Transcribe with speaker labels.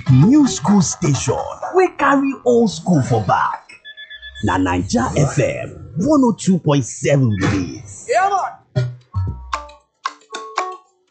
Speaker 1: new school station wey carry old school for back. Na Naija FM 102.7 be dis.